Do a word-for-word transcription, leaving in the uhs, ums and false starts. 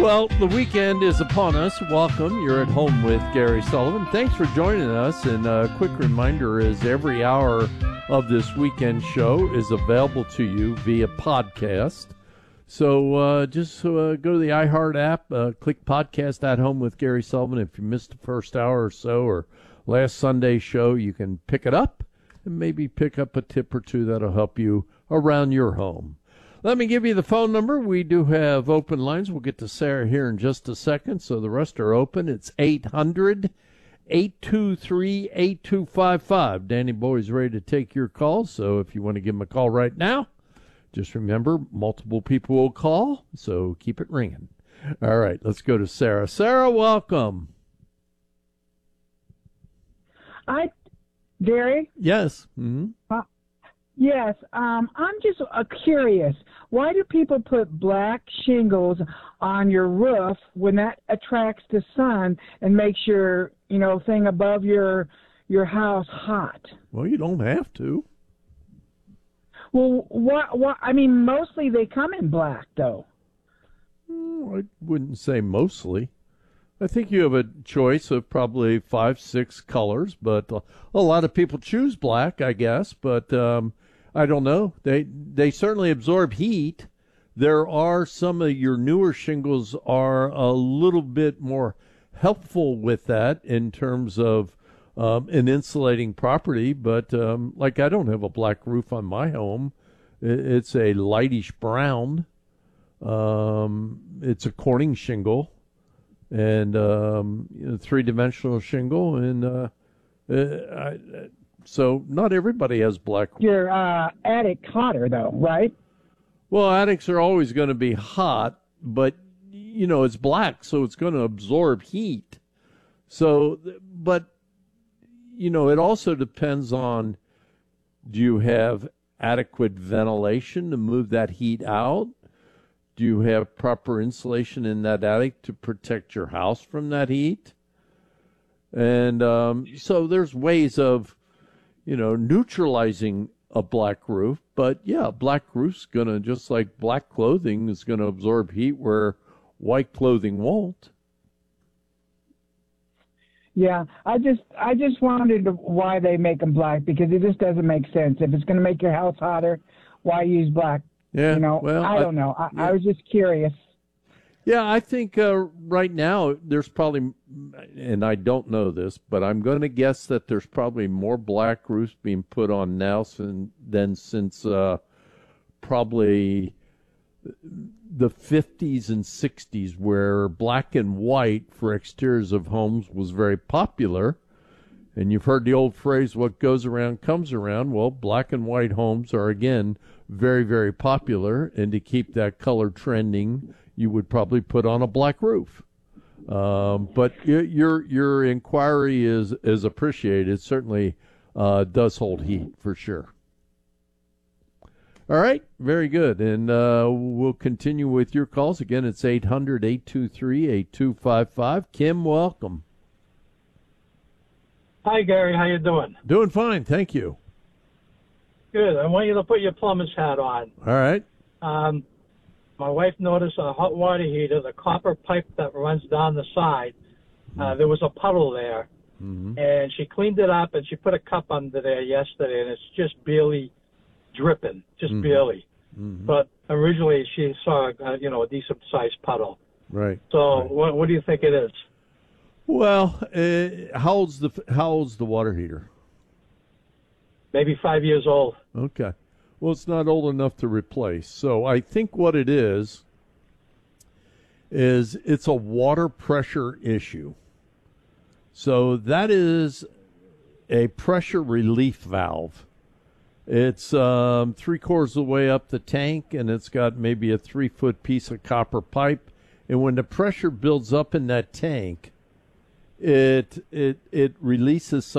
Well, the weekend is upon us. Welcome. You're at home with Gary Sullivan. Thanks for joining us. And a quick reminder is every hour of this weekend show is available to you via podcast. So uh, just uh, go to the iHeart app, uh, click Podcast at Home with Gary Sullivan. If you missed the first hour or so or last Sunday's show, you can pick it up and maybe pick up a tip or two that'll help you around your home. Let me give you the phone number. We do have open lines. We'll get to Sarah here in just a second, so the rest are open. It's eight hundred, eight two three, eight two five five. Danny Boy's ready to take your calls, so if you want to give him a call right now, just remember, multiple people will call, so keep it ringing. All right, let's go to Sarah. Sarah, welcome. Hi, Gary. Yes. Mm-hmm. Uh, yes. Um, I'm just uh, curious. Why do people put black shingles on your roof when that attracts the sun and makes your, you know, thing above your your house hot? Well, you don't have to. Well, what? What? I mean, mostly they come in black, though. I wouldn't say mostly. I think you have a choice of probably five, six colors, but a lot of people choose black, I guess. But um, I don't know. They they certainly absorb heat. There are some of your newer shingles are a little bit more helpful with that in terms of um, an insulating property. But like um, I don't have a black roof on my home. It's a lightish brown. Um, it's a Corning shingle. And um, you know, three-dimensional shingle, and uh, uh, I, so not everybody has black. Your uh, attic hotter, though, right? Well, attics are always going to be hot, but you know it's black, so it's going to absorb heat. So, but you know, it also depends on: do you have adequate ventilation to move that heat out? Do you have proper insulation in that attic to protect your house from that heat? And um, so there's ways of, you know, neutralizing a black roof. But, yeah, black roof's going to, just like black clothing, is going to absorb heat where white clothing won't. Yeah, I just I just wondered why they make them black, because it just doesn't make sense. If it's going to make your house hotter, why use black? Yeah, you know, well, I don't know. I, yeah. I was just curious. Yeah, I think uh, right now there's probably, and I don't know this, but I'm going to guess that there's probably more black roofs being put on now than, than since uh, probably the fifties and sixties, where black and white for exteriors of homes was very popular. And you've heard the old phrase, what goes around comes around. Well, black and white homes are, again, very, very popular. And to keep that color trending, you would probably put on a black roof. Um, but your your inquiry is, is appreciated. It certainly uh, does hold heat, for sure. All right, very good. And uh, we'll continue with your calls. Again, it's eight hundred, eight two three, eight two five five. Kim, welcome. Hi, Gary. How you doing? Doing fine, thank you. Good. I want you to put your plumber's hat on. All right. Um, my wife noticed a hot water heater, the copper pipe that runs down the side. Uh, there was a puddle there, mm-hmm. and she cleaned it up, and she put a cup under there yesterday, and it's just barely dripping, just mm-hmm. barely. Mm-hmm. But originally, she saw, uh, you know, a decent-sized puddle. Right. So, right. What, what do you think it is? Well, uh, how old's the how old's the water heater? Maybe five years old. Okay. Well, it's not old enough to replace. So I think what it is is it's a water pressure issue. So that is a pressure relief valve. It's um, three quarters of the way up the tank, and it's got maybe a three-foot piece of copper pipe. And when the pressure builds up in that tank, It it it releases some